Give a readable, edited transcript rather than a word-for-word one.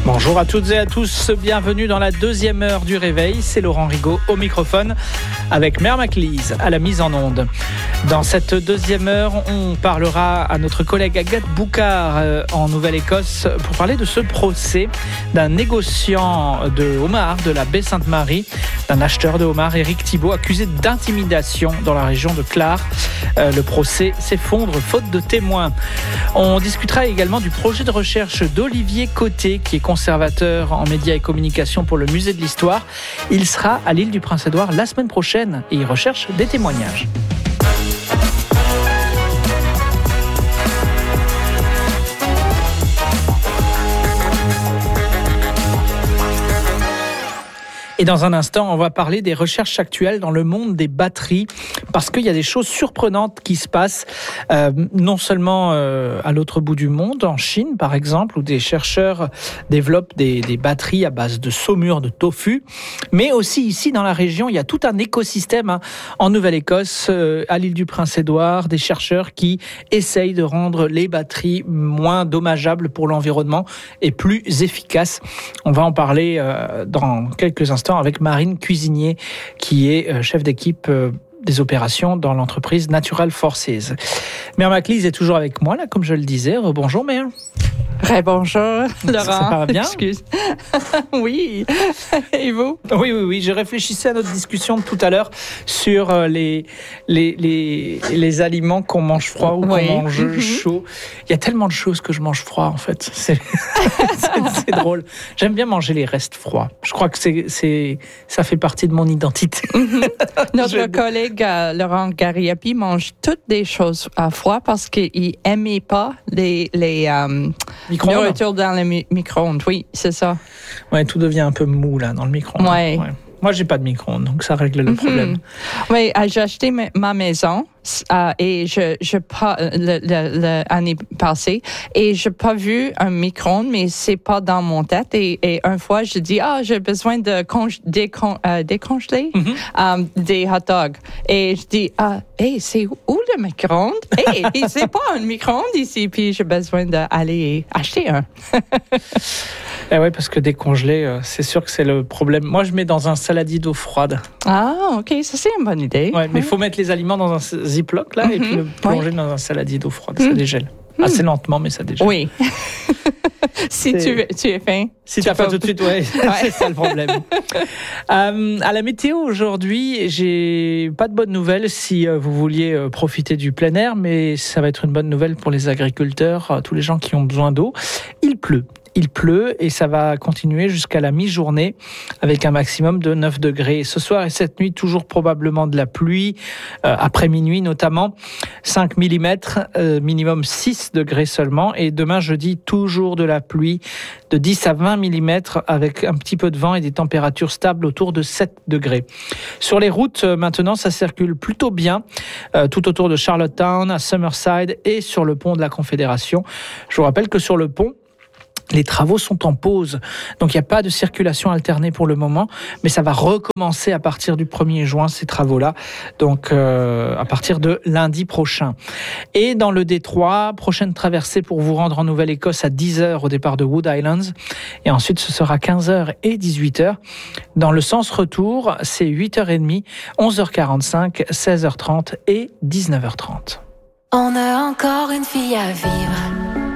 Bonjour à toutes et à tous, bienvenue dans la deuxième heure du réveil. C'est Laurent Rigaud au microphone avec Mère Maclise à la mise en onde. Dans cette deuxième heure, on parlera à notre collègue Agathe Boucard en Nouvelle-Écosse pour parler de ce procès d'un négociant de homards de la baie Sainte-Marie, d'un acheteur de homards, Éric Thibault, accusé d'intimidation dans la région de Clare. Le procès s'effondre faute de témoins. On discutera également du projet de recherche d'Olivier Côté, qui est conservateur en médias et communication pour le musée de l'histoire. Il sera à l'île du Prince-Édouard la semaine prochaine et il recherche des témoignages. Et dans un instant, on va parler des recherches actuelles dans le monde des batteries, parce qu'il y a des choses surprenantes qui se passent, non seulement à l'autre bout du monde, en Chine par exemple, où des chercheurs développent des batteries à base de saumure de tofu, mais aussi ici dans la région, il y a tout un écosystème en Nouvelle-Écosse, à l'île du Prince-Édouard, des chercheurs qui essayent de rendre les batteries moins dommageables pour l'environnement et plus efficaces. On va en parler dans quelques instants avec Marine Cuisinier, qui est chef d'équipe des opérations dans l'entreprise Natural Forces. Mère Maclise est toujours avec moi, là, comme je le disais. Bonjour, Mère. Bonjour, Laurent. Ça va bien? Excuse. Oui. Et vous? Oui. Je réfléchissais à notre discussion de tout à l'heure sur les aliments qu'on mange froid ou qu'on mange chaud. Il y a tellement de choses que je mange froid, en fait. C'est drôle. J'aime bien manger les restes froids. Je crois que ça fait partie de mon identité. Notre collègue Laurent Gariapi mange toutes des choses à froid parce qu'il n'aimait pas les nourriture dans le micro-ondes. Oui, c'est ça. Ouais, tout devient un peu mou là dans le micro-ondes. Ouais. Moi, j'ai pas de micro-ondes, donc ça règle le problème. Oui, j'ai acheté ma maison et l'année passée et j'ai pas vu un micro-ondes, mais c'est pas dans mon tête. Et une fois, je dis j'ai besoin de décongeler des hot dogs. Et je dis c'est où le micro-ondes? C'est pas un micro-ondes ici. Puis j'ai besoin d'aller acheter un. Oui, parce que décongeler, c'est sûr que c'est le problème. Moi, je mets dans un saladier d'eau froide. Ah, OK, ça c'est une bonne idée. Ouais, mais il faut mettre les aliments dans un ziploc là et puis le plonger dans un saladier d'eau froide. Ça dégèle. Assez lentement, mais ça dégèle. Oui. Si tu es faim. Si tu as faim tout de suite, c'est ça le problème. À la météo aujourd'hui, j'ai pas de bonnes nouvelles si vous vouliez profiter du plein air, mais ça va être une bonne nouvelle pour les agriculteurs, tous les gens qui ont besoin d'eau. Il pleut et ça va continuer jusqu'à la mi-journée avec un maximum de 9 degrés. Ce soir et cette nuit, toujours probablement de la pluie, après minuit notamment, 5 mm, minimum 6 degrés seulement. Et demain jeudi, toujours de la pluie de 10 à 20 mm avec un petit peu de vent et des températures stables autour de 7 degrés. Sur les routes, maintenant, ça circule plutôt bien, tout autour de Charlottetown, à Summerside et sur le pont de la Confédération. Je vous rappelle que sur le pont, les travaux sont en pause, donc il n'y a pas de circulation alternée pour le moment, mais ça va recommencer à partir du 1er juin, ces travaux-là, donc à partir de lundi prochain. Et dans le Détroit, prochaine traversée pour vous rendre en Nouvelle-Écosse à 10h au départ de Wood Islands, et ensuite ce sera 15h et 18h. Dans le sens retour, c'est 8h30, 11h45, 16h30 et 19h30. On a encore une fille à vivre.